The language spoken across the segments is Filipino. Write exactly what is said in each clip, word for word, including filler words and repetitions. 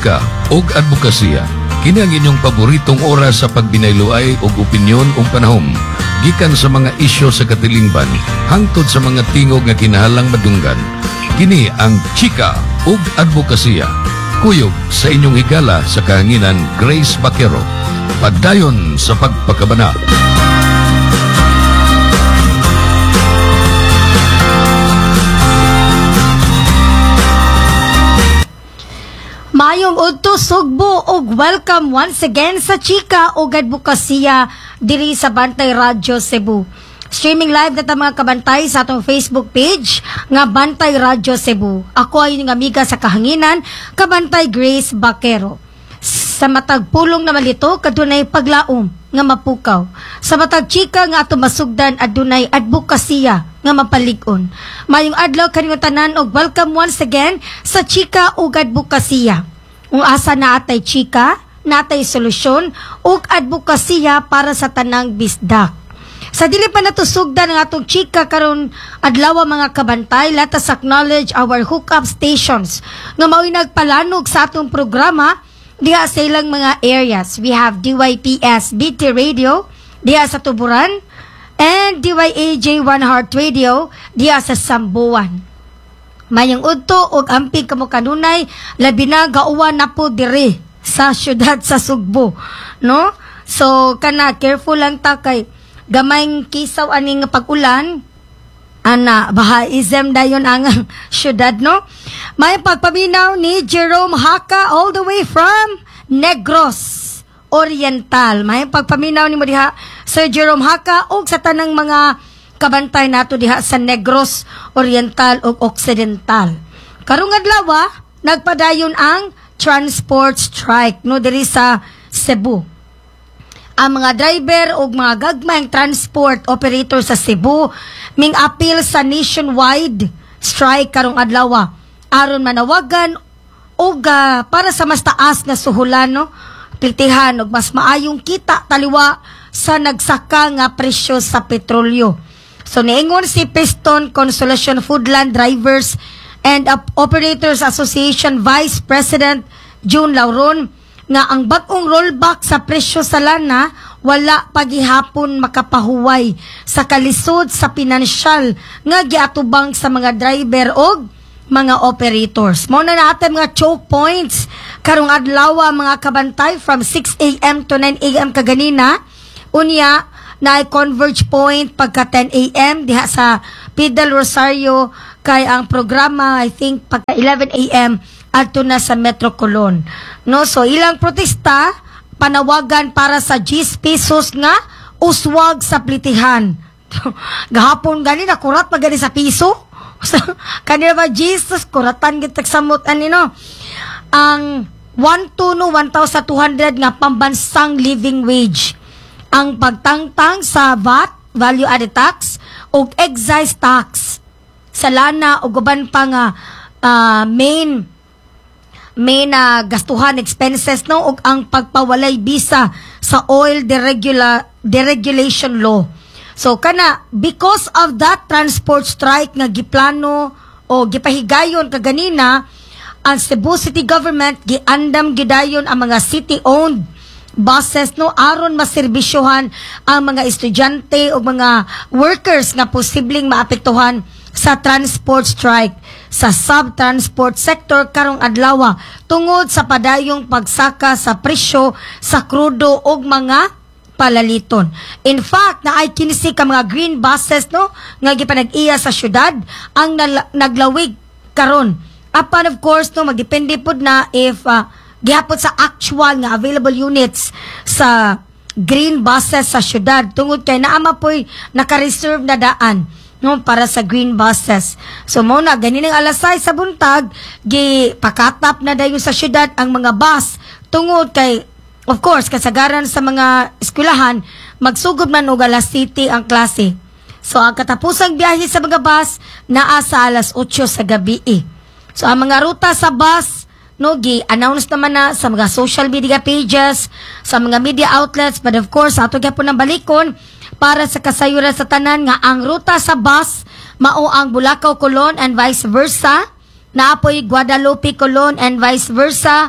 chika ug advokasya. Kini ang inyong paboritong oras sa pagbinayloay ug opinyon ug panahom gikan sa mga isyu sa katilingban hangtod sa mga tingog nga kinahanglang madunggan. Kini ang chika ug advokasya. Kuyog sa inyong higala sa kahanginan Grace Baquero. Padayon sa pagpakabana. Mayong udto Sugbo ug welcome once again sa Chika ug Advokasya diri sa Bantay Radyo Cebu. Streaming live na ta mga kabantay sa atong Facebook page nga Bantay Radyo Cebu. Ako ay inyong amiga sa kahanginan, Kabantay Grace Baquero. Sa matag pulong na malito kadunay paglaom nga mapukaw. Sa matag chika nga ato masugdan adunay advokasya nga mapalig-on. Mayong adlaw kaniyong tanan og welcome once again sa Chika ug Advokasya. Ung asa na atay chika, natay solusyon ug advokasya para sa tanang bisdak. Sa dili pa natusugdan ang atong chika karon adlaw mga kabantay, let us acknowledge our hookup stations nga mao'y nagpalanog sa atong programa diha sa ilang mga areas. We have D Y P S B T Radio diha sa Tuburan and D Y A J One Heart Radio diha sa Sambuan. Mayang udto og ampi kamo kanunay labi na gauwan na po diri sa syudad sa Sugbo, no? So kana careful lang ta kay gamayng kisaw ani nga pag-ulan ana bahaism dayon ang syudad, no? May pagpaminaw ni Jerome Haka all the way from Negros Oriental. May pagpaminaw ni mo diha Sir Jerome Haka ug sa tanang mga kabantay nato diha sa Negros Oriental ug Occidental. Karong adlaw nagpadayon ang transport strike no diri sa Cebu. Ang mga driver ug mga gagmayng transport operator sa Cebu ming appeal sa nationwide strike karong adlaw aron manawagan og uh, para sa mas taas nga suhulan, no? Piltihan og mas maayong kita taliwa sa nagsaka nga presyo sa petrolyo. So niingon si Piston Consolation Foodland Drivers and Operators Association Vice President June Lauron nga ang bag-ong rollback sa presyo sa lana wala pagihapon makapahuway sa kalisod sa pinansyal nga giatubang sa mga driver og mga operators. Mao na natin mga choke points karong adlaw mga kabantay from six a m to nine a m kaganina. Unya na converge point pagka ten a m diha sa P D L Rosario kay ang programa I think pagka eleven a m adto na sa Metro Colon. No, so ilang protesta panawagan para sa diyes pesos nga uswag sa plitihan. Gahapon gani na kurat pa gani sa piso. Kanina ba Jesus kuratan gitag samot ani no. Ang one to no one thousand two hundred nga pambansang living wage. Ang pagtangtang sa V A T, value added tax, o excise tax sa lana o guban pa nga uh, main main uh, gastuhan expenses, no, o ang pagpawalay bisa sa oil deregula, deregulation law. So kana because of that transport strike nga giplano o gipahigayon kaganina ang Cebu City Government giandam gidayon ang mga city owned buses, no, aron maserbisyohan ang mga estudyante o mga workers nga posibleng maapektuhan sa transport strike sa sub-transport sector karong adlaw tungod sa padayong pagsaka sa presyo sa krudo og mga palaliton. In fact, naay kinisi ka mga green buses, no, nga gipanag-iya sa syudad ang nal- naglawig karon. Apan of course, no, magdepende pud na if uh, gihapon sa actual nga available units sa green buses sa syudad tungod kay naama po'y naka-reserve na daan, no, para sa green buses. So mo na ganinang alasay sa buntag gi pakatap na dayon sa syudad ang mga bus tungod kay of course, kasagaran sa mga eskwelahan, magsugod man og alas City ang klase. So, ang katapusang biyahe sa mga bus, naa sa alas otso sa gabi. Eh. So, ang mga ruta sa bus, no, gi-announce naman na sa mga social media pages, sa mga media outlets, but of course, ato kaya po ng balikon, para sa kasayuran sa tanan nga ang ruta sa bus, mao ang Bulacau, Colon, and vice versa, naapoy Guadalupe, Colon, and vice versa,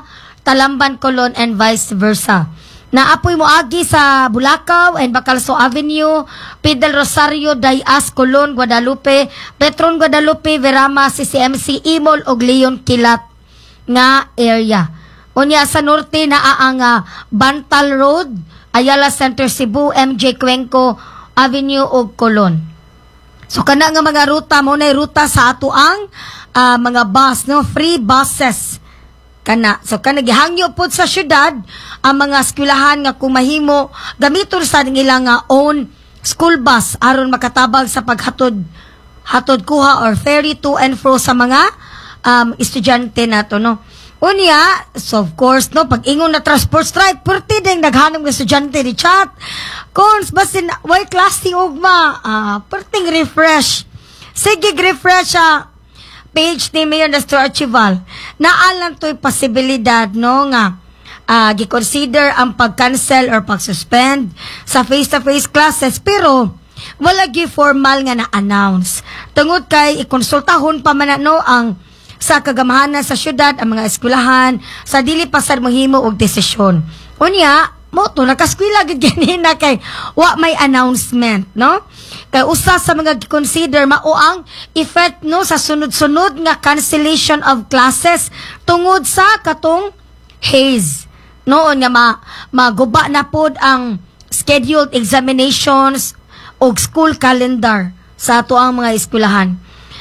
Talamban, Colon, and vice versa. Naapoy mo agi sa Bulacau and Bacalso Avenue, Pidel Rosario, Dayas, Colon, Guadalupe, Petron, Guadalupe, Verama, C C M C, Imol, og Leon, Kilat nga area. Unya sa norte naa ang uh, Bantal Road, Ayala Center, Cebu, M J Cuenco Avenue ug Colon. So kana nga mga ruta mo na ruta sa ato ang uh, mga bus, no, free buses. Kana. So kana gihangyo pud sa syudad ang mga eskwelahan nga kung mahimo gamiton sa ilang nga own school bus aron makatabag sa paghatod hatod kuha or ferry to and fro sa mga um, estudyante nato, no. Unya, so of course, no, pag ingon na transport strike, purti ding naghanong ng estudyante ni chat. Kung basin, way klase ugma, ah, purting refresh. Sige, refresh sa page ni Mayor Nestor Archival. Naalan to'y posibilidad, no, nga, ah, gi-consider ang pag-cancel or pag-suspend sa face-to-face classes, pero wala gi-formal nga na-announce. Tungod kay, ikonsultahon pa man no, ang sa kagamahanan sa syudad, ang mga eskwelahan, sa dili pasad mohimo og desisyon. Unya, mo to nakaskwela gid ganina kay wa may announcement, no? Kay usa sa mga consider mao ang effect no sa sunod-sunod nga cancellation of classes tungod sa katong haze. Noon nga ma maguba na pod ang scheduled examinations og school calendar sa ato ang mga eskwelahan.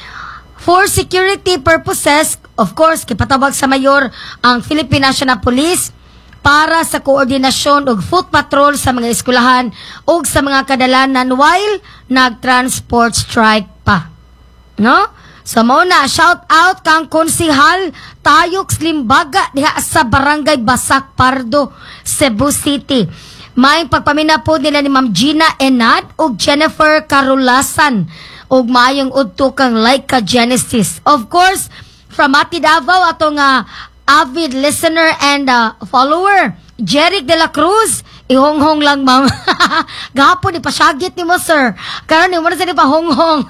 For security purposes, of course, kipatawag sa mayor ang Philippine National Police para sa koordinasyon og foot patrol sa mga eskwelahan o sa mga kadalanan while nag-transport strike pa. No? So, muna, shout out kang konsihal Tayok Slimbaga diha sa Barangay Basak Pardo, Cebu City. May pagpamina po nila ni Ma'am Gina Enad o Jennifer Carolasan og maayong udto kang Laika Genesis. Of course, from Mati Davao, atong uh, avid listener and uh, follower, Jeric de la Cruz, ihonghong lang, ma'am. Gahapon, ipasyagit ni mo, sir. Karon ni mo na sa ipahonghong.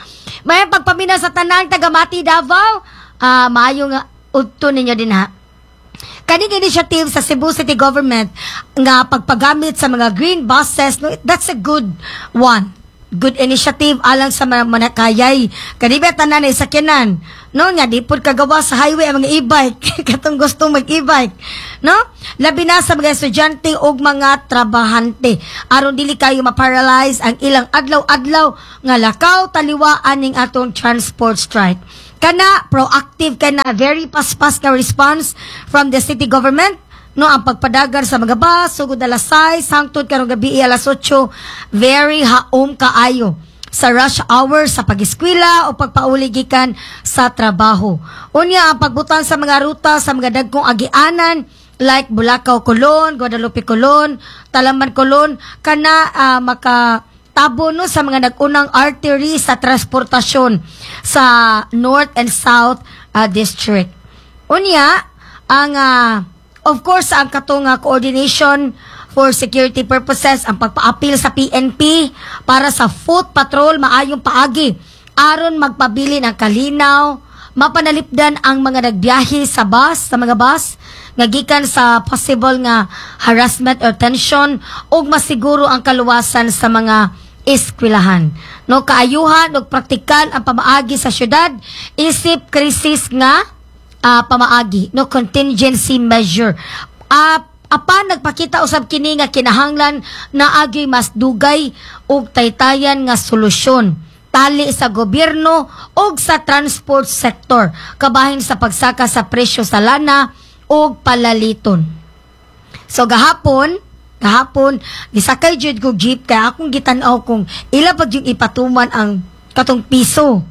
May pagpamina sa tanang taga Mati Davao, uh, maayong uh, udto ninyo din, ha. Kaning initiative sa Cebu City Government nga pagpagamit sa mga green buses, no, that's a good one. Good initiative alang sa mga manakayay. Kanibet na nanay sakyanan. No, nga, di po kagawa sa highway ang mga e-bike. Katong gustong mag-e-bike. No? Labi na sa mga estudyante o mga trabahante. Aron dili kayo ma-paralyze ang ilang adlaw-adlaw nga lakaw taliwa aning atong transport strike. Kana, proactive kana, very paspas ka response from the city government. No, ang pagpadagan sa mga bus, sugod alas sais, hangtod karong gabi alas otso, very haom kaayo sa rush hour sa pag-eskwela o pagpauli gikan sa trabaho. Unya, ang pagbutan sa mga ruta sa mga dagkong agianan, like Bulacau Colon, Guadalupe Colon, Talamban Colon, kana uh, makatabo no, sa mga nagunang artery sa transportasyon sa North and South uh, District. Unya, ang uh, of course, ang katong uh, coordination for security purposes, ang pagpa-appeal sa P N P para sa foot patrol, maayong paagi, aron magpabili ng kalinaw, mapanalipdan ang mga nagbiyahe sa bus, sa mga bus, ngagikan sa possible nga harassment or tension, ug masiguro ang kaluwasan sa mga eskwelahan. No, kaayuhan ug praktikal ang pamaagi sa syudad, isip krisis nga Uh, pamaagi, no, contingency measure. Uh, apan nagpakita usab kini nga kinahanglan na agi mas dugay ug taytayan nga solusyon tali sa gobyerno ug sa transport sector kabahin sa pagsaka sa presyo sa lana ug palaliton. So gahapon, gahapon gisakay jud ko jeep kay akong gitan-aw kung ila pag yung ipatuman ang katong piso.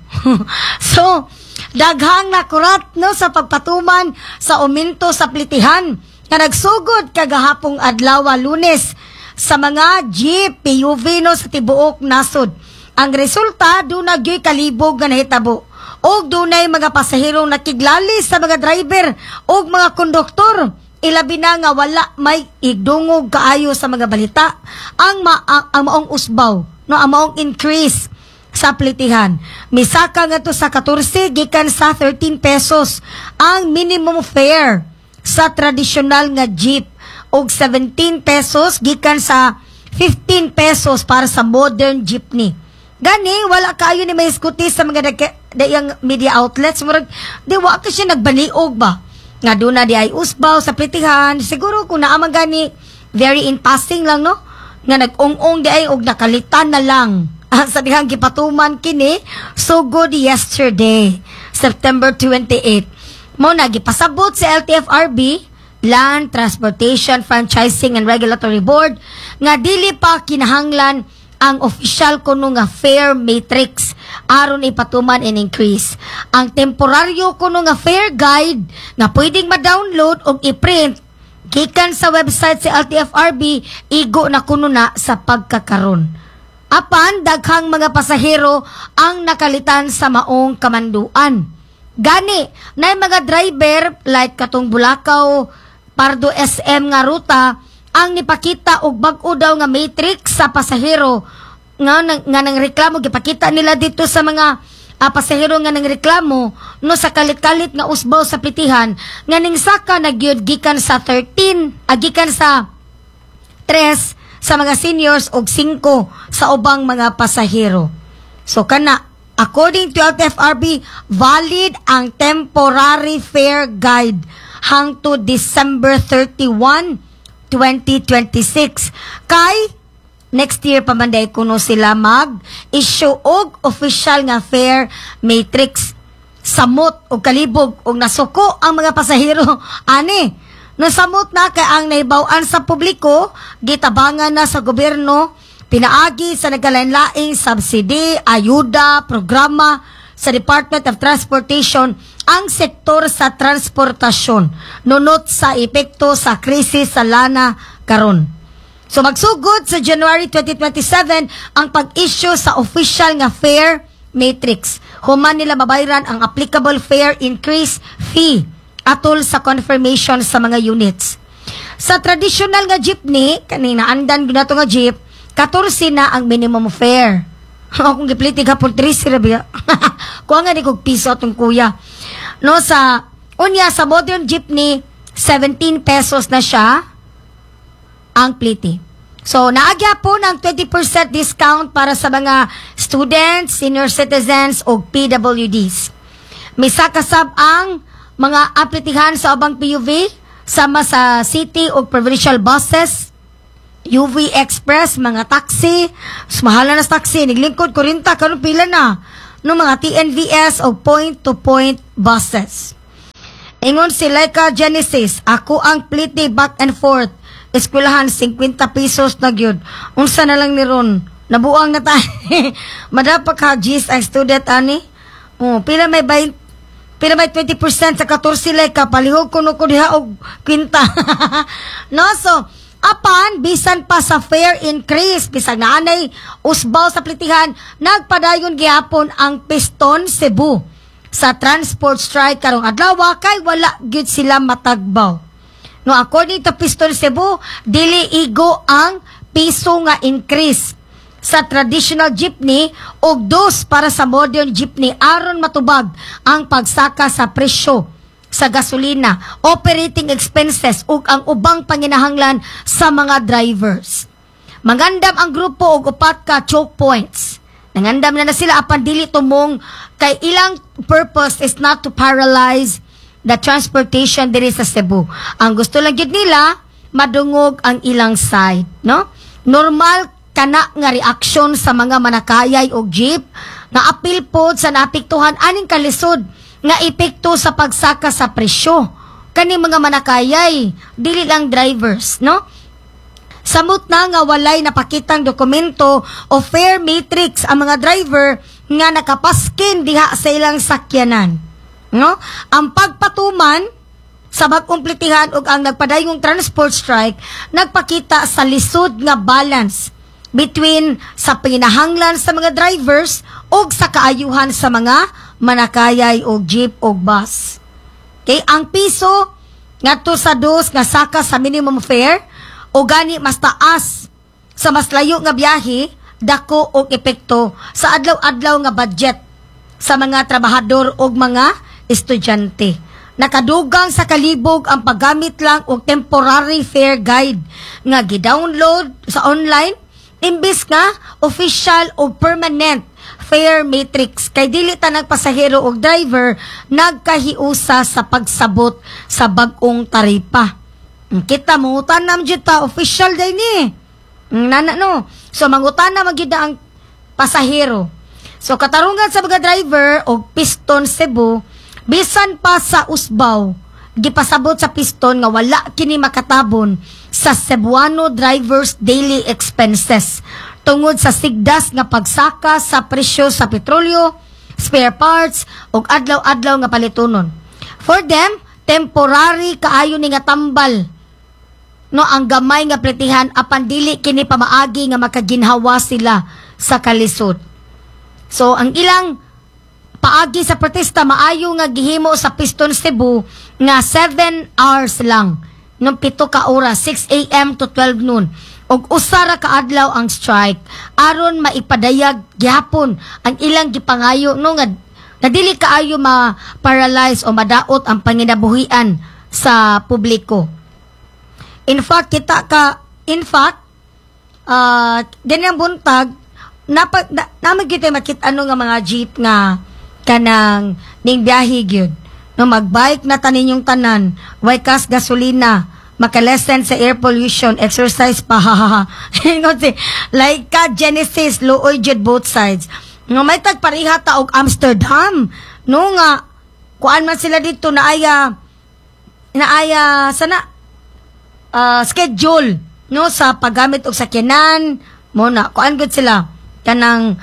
So daghang nakurat no sa pagpatuman sa uminto sa plitihan nga nagsugod kagahapong adlaw Lunes sa mga jeep P U V no sa tibuok nasod. Ang resulta dunay gyud kalibog nga nahitabo og dunay mga pasahero nakiglali sa mga driver og mga konduktor. Ilabi na nga wala may igdungog kaayo sa mga balita ang ma ang, ang maong usbaw no ang maong increase sa plitihan. Misaka nga to sa fourteen gikan sa thirteen pesos ang minimum fare sa tradisyonal nga jeep og seventeen pesos gikan sa fifteen pesos para sa modern jeepney. Gani wala kayo ni may iskuti sa mga dayang media outlets, murag di wa ka siya nagbaliog ba nga duna di ay usbaw sa plitihan. Siguro kung naamang gani very in passing lang, no, nga nag-ong-ong di ay og nakalitan na lang sa dihang gipatuman kini so good yesterday September twenty-eighth mo nagipasabot sa L T F R B, Land Transportation Franchising and Regulatory Board, nga dili pa kinahanglan ang official kuno nga fare matrix aron ipatuman and increase. Ang temporaryo kuno nga fare guide nga pwedeng ma-download o i-print gikan sa website sa L T F R B, igo na kuno na sa pagkakaron. Apan daghang mga pasahero ang nakalitan sa maong kamanduan. Gani, na mga driver like katong Bulacau, Pardo S M nga ruta ang nipakita og bag-o daw nga matrix sa pasahero nga nang, nga nang reklamo gipakita nila dito sa mga uh, pasahero nga nang reklamo no sa kalit-kalit nga usbaw sa plitihan nga ning saka nagyud gikan sa thirteen uh, gikan sa three sa mga seniors og five sa ubang mga pasahero. So kana according to L T F R B, valid ang temporary fare guide hangtod December thirty-first, twenty twenty-six. Kay next year pa man day kuno sila mag-issue og official nga fare matrix. Samot og kalibog og nasuko ang mga pasahero ani. No samot na kay ang naibaw-an sa publiko, gitabangan na sa gobyerno, pinaagi sa nagkalain-laing subsidy, ayuda, programa sa Department of Transportation ang sektor sa transportasyon nunot sa epekto sa krisis sa lana karon. So magsugod sa January twenty twenty-seven ang pag-issue sa official nga fare matrix. Human nila mabayaran ang applicable fare increase fee atol sa confirmation sa mga units. Sa traditional nga jeepney, kanina andan ginato nga jeep, fourteen na ang minimum fare. Akong giplitig hapon three sirabiya. Kuha nga di kog piso atong kuya. No, sa unya sa modern jeepney, seventeen pesos na siya ang pliti. So, naagya po ng twenty percent discount para sa mga students, senior citizens o P W Ds. May sakasab ang mga aplitihan sa ubang P U V sama sa city o provincial buses, U V Express, mga taxi, mahala na sa taxi, naglingkod kurinta, karon pila na, no mga T N V S o point-to-point buses. Ingon si Laika Genesis, ako ang pliti back and forth, eskwelahan, fifty pesos na gyud. Unsa na lang ni Ron, nabuang na tayo. Madapak ha, G's ang student, ani? Oh, pila may twenty, pila may twenty percent sa fourteen Laika, palihog kuno ko diha og kwinta. No, so, apan, bisan pa sa fare increase, bisan na anay usbaw sa plitihan, nagpadayon gihapon ang Piston Cebu sa transport strike karong adlaw, kay wala gyud sila matagbaw. No, according to Piston Cebu, dili igo ang piso nga increase sa traditional jeepney og dos para sa modern jeepney aron matubag ang pagsaka sa presyo sa gasolina, operating expenses ug ang ubang panginahanglan sa mga drivers. Mangandam ang grupo og upat ka choke points. Nangandam na na sila apan dili tumong kay ilang purpose is not to paralyze the transportation diri sa Cebu. Ang gusto lang gyud nila madungog ang ilang side, no? Normal kana nga reaksyon sa mga manakayay og jeep nga apil pod sa naapektuhan aning kalisod nga epekto sa pagsaka sa presyo. Kani mga manakayay, dili lang drivers, no? Samot na nga walay napakitang dokumento o fare matrix ang mga driver nga nakapaskin diha sa ilang sakyanan. No? Ang pagpatuman sa bag-ong plitihan ug ang nagpadayong transport strike nagpakita sa lisod nga balance between sa pinahanglan sa mga drivers ug sa kaayuhan sa mga manakayay og jeep og bus. Kay ang piso ngadto sa dos nga saka sa minimum fare o gani mas taas sa mas layo nga biyahe, dako og epekto sa adlaw-adlaw nga budget sa mga trabahador og mga estudyante. nakadugang sa kalibog ang paggamit lang og temporary fare guide nga gi-download sa online imbis nga official o permanent fare matrix kay dili tanang pasahero o driver nagkahiusa sa pagsabot sa bag-ong taripa. Kita mangutan na jud ta official day ni. Nana no. So mangutan na magyud ang pasahero. So katarungan sa mga driver o Piston Cebu bisan pa sa usbaw gipasabot sa piston nga wala kini makatabon sa Cebuano drivers daily expenses tungod sa sigdas nga pagsaka sa presyo sa petrolyo, spare parts ug adlaw-adlaw nga palitonon. For them, temporary kaayo ni nga tambal no ang gamay nga pletihan apan dili kini pamaagi nga makaginhawa sila sa kalisod. So ang ilang paagi sa protesta maayo nga gihimo sa Piston Cebu nga seven hours lang ng pito ka oras six a m to twelve noon og usara ka adlaw ang strike aron maipadayag gyapon ang ilang gipangayo no nga nadili kaayo ma-paralyze o madaot ang panginabuhian sa publiko. In fact, kita ka, in fact, uh, ganyang buntag, napa, na, naman kita makita ano nga mga jeep nga kanang ning biyahe gyud. No, magbike na tanin yung tanan, waikas gasolina, makalesen sa air pollution, exercise pa, hahaha. Like ka, Genesis, looy jud both sides. No, may tagpariha ta og Amsterdam. No nga, kuan man sila dito na aya, na aya, sana, Uh, schedule no sa paggamit og sakyanan mo na kuan gud sila kanang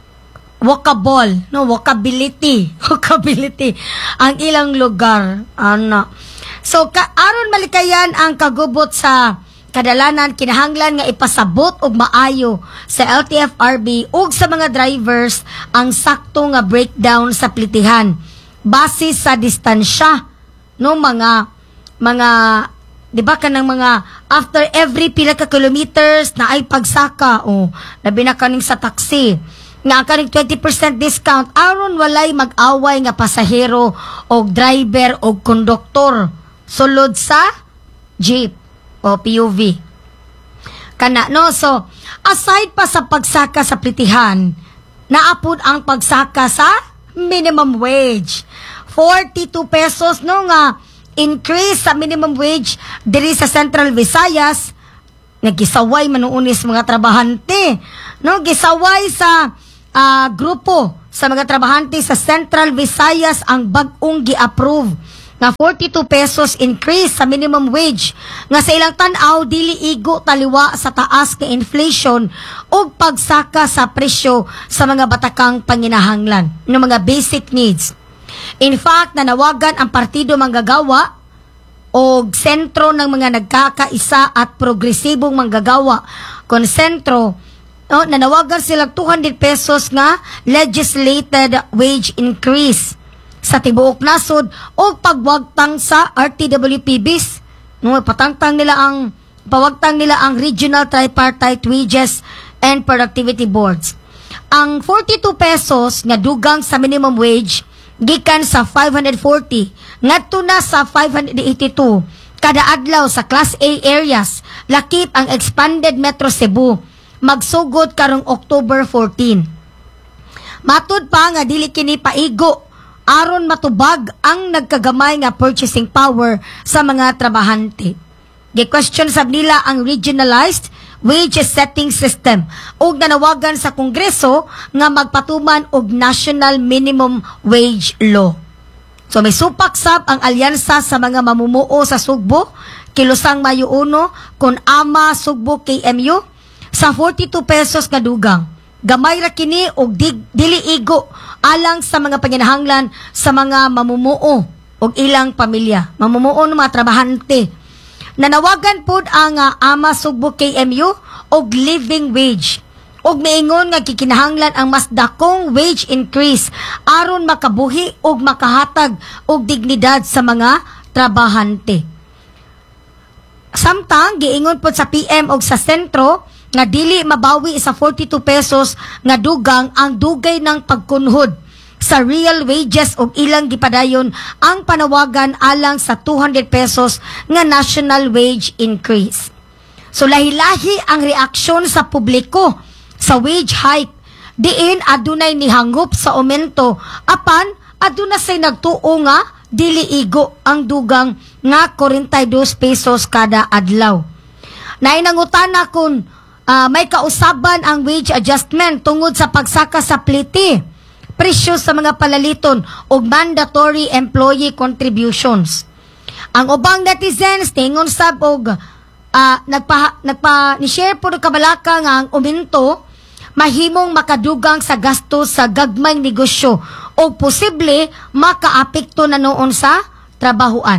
walkable no walkability walkability ang ilang lugar ana. So ka, aron malikayan ang kagubot sa kadalanan kinahanglan nga ipasabot og maayo sa L T F R B ug sa mga drivers ang sakto nga breakdown sa plitihan base sa distansya no mga mga di ba kanang mga after every pila ka kilometers na ay pagsaka o labi na kaning sa taxi nga kaning twenty percent discount aron walay mag-away nga pasahero o driver o konduktor sulod sa jeep o P U V kana no. So aside pa sa pagsaka sa plitihan naapod ang pagsaka sa minimum wage forty-two pesos no nga increase sa minimum wage diri sa Central Visayas nagisaway manuunis mga trabahante no gisaway sa uh, grupo sa mga trabahante sa Central Visayas ang bag-ong gi-approve nga forty-two pesos increase sa minimum wage nga sa ilang tan-aw dili igo taliwa sa taas nga inflation ug pagsaka sa presyo sa mga batakang panginahanglan ng mga basic needs. In fact, nanawagan ang Partido Manggagawa o sentro ng mga nagkakaisa at progresibong manggagawa konsentro, no, nanawagan sila two hundred pesos nga legislated wage increase sa tibuok nasod o pagwagtang sa R T W P Bs. No, patangtang nila ang pawagtang nila ang Regional Tripartite Wages and Productivity Boards. Ang forty-two pesos nga dugang sa minimum wage gikan sa five hundred forty ngadto na sa five hundred eighty-two kada adlaw sa Class A areas lakip ang expanded Metro Cebu magsugod karong October fourteen. Matud pa nga dili kini paigo aron matubag ang nagkagamay nga purchasing power sa mga trabahante. Gi-question sab nila ang regionalized wage setting system ug nanawagan sa Kongreso nga magpatuman og national minimum wage law. So may supak sab ang alyansa sa mga mamumuo sa Sugbo, Kilusang Mayo uno kun Ama Sugbo K M U sa forty-two pesos nga dugang. Gamay ra kini og dig, dili igo alang sa mga panginahanglan sa mga mamumuo og ilang pamilya, mamumuo ng mga trabahante. Nanawagan pod ang uh, Ama Sugbo K M U og living wage og miingon nga kikinahanglan ang mas dakong wage increase aron makabuhi og makahatag og dignidad sa mga trabahante. Samtang giingon pod sa P M og sa sentro nga dili mabawi sa forty-two pesos nga dugang ang dugay ng pagkunhod sa real wages og ilang gipadayon ang panawagan alang sa two hundred pesos nga national wage increase. So lahi-lahi ang reaksyon sa publiko sa wage hike, diin adunay nihangup sa aumento apan aduna say nagtuo nga dili igo ang dugang nga forty-two pesos kada adlaw. Nainangutana kung uh, may kausaban ang wage adjustment tungod sa pagsaka sa pliti, presyo sa mga palaliton o mandatory employee contributions. Ang ubang netizens tingon sab og uh, nagpa nagpa ni share pud kabalaka nga ang uminto mahimong makadugang sa gasto sa gagmayng negosyo o posible makaapekto na noon sa trabahuan.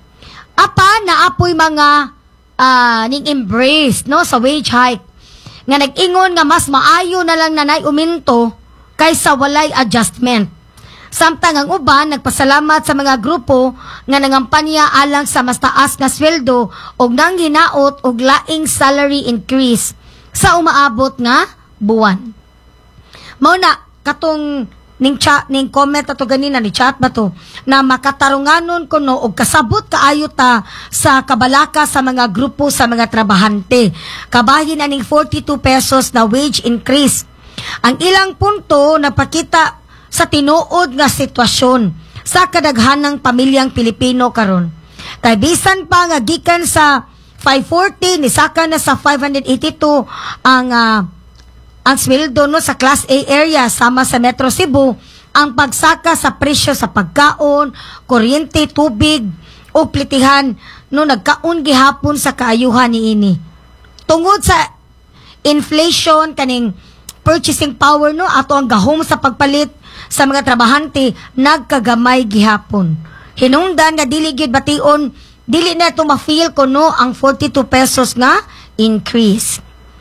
Apa naapoy mga uh, ning embrace no sa wage hike nga nag-ingon nga mas maayo na lang nanay uminto kaysa walay adjustment. Samtang ang uban nagpasalamat sa mga grupo nga nangampanya alang sa mas taas nga sweldo og nang hinaot og laing salary increase sa umaabot nga buwan. Mao na katong ning chat ning comment ato ganina ni chat ba to na makatarunganon kuno og kasabot kaayo ta sa kabalaka sa mga grupo sa mga trabahante. Kabahin aning forty-two pesos na wage increase. Ang ilang punto napakita sa tinuod nga sitwasyon sa kadaghanang pamilyang Pilipino karon. Kay bisan pa nga gikan sa five forty ni saka na sa five eighty-two ang uh, ang sweldo no sa Class A area sama sa Metro Cebu, ang pagsaka sa presyo sa pagkaon, kuryente, tubig o plitihan no nagkaon gihapon sa kaayuhan niini. Tungod sa inflation kaning purchasing power no ato ang gahom sa pagpalit sa mga trabahante nagkagamay gihapon. Hinungdan nga dili gyud bation, dili na to ma-feel kuno ang forty-two pesos nga increase.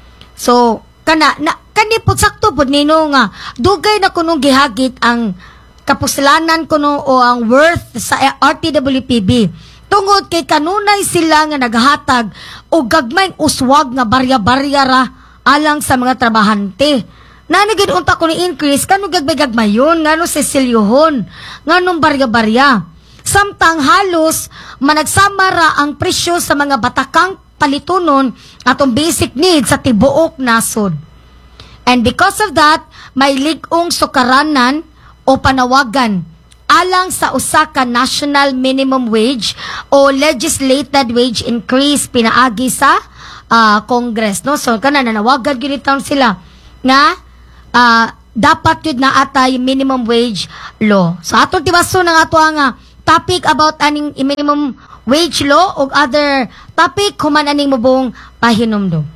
So kana na kani pud sakto pud nino nga dugay na kunong gihagit ang kapuslanan kuno o ang worth sa R T W P B tungod kay kanunay sila nga naghatag og gagmayng uswag nga barya-barya ra alang sa mga trabahante. Nanigid unta ko ni increase kanu gagbay-gagmayon ngano sesilyohon nganong barya-barya. Samtang halos managsama ra ang presyo sa mga batakang palitunon atong basic needs sa tibuok nasod. And because of that, may ligong sukaranan o panawagan alang sa usa ka national minimum wage o legislated wage increase pinaagi sa uh, Congress, no? So kana nanawagan gyud taon sila nga uh, dapat yun na atay minimum wage law. So atong tibaso ng ato nga topic about aning minimum wage law o other topic human aning mubong pahinumdum.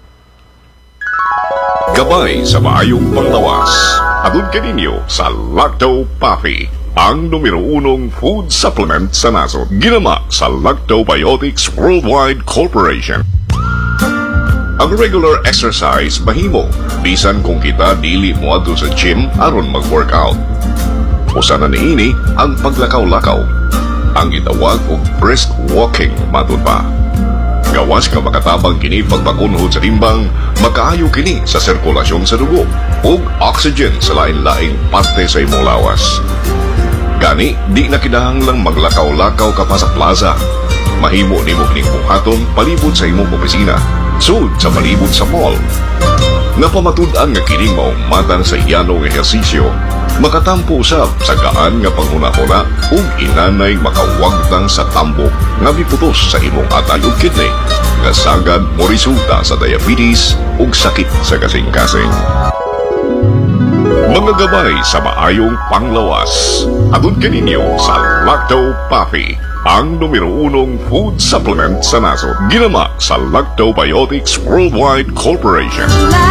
Gabay sa maayong panglawas. Atod kaninyo sa Lacto Puffy, ang numero unong food supplement sa nasod. Ginama sa Lactobiotics Worldwide Corporation. Ang regular exercise mahimo, bisan kung kita dili mo adto sa gym aron mag-workout. Usa na niini ang paglakaw-lakaw, ang gitawag og brisk walking matud pa. Gawas ka makatabang kini pagpakunhod sa timbang, makaayo kini sa sirkulasyon sa dugo ug oxygen sa lain-laing parte sa imong lawas. Gani, di na kinahanglang maglakaw-lakaw ka pa sa plaza. Mahimo nimo kining buhaton palibot sa imong opisina, sud sa palibot sa mall. Napamatud-an nga kining maumatan sa iyanong ehersisyo, makatampo usab sa gaan nga panghuna-huna ug inanay makawagtang sa tambok nga miputos sa imong atay ug kidney nga sagad mo resulta sa diabetes ug sakit sa kasing-kasing. Mga gabay sa maayong panglawas. Atod kaninyo sa Lacto Puffy, ang numero unong food supplement sa nasod. Ginama sa Lactobiotics Worldwide Corporation.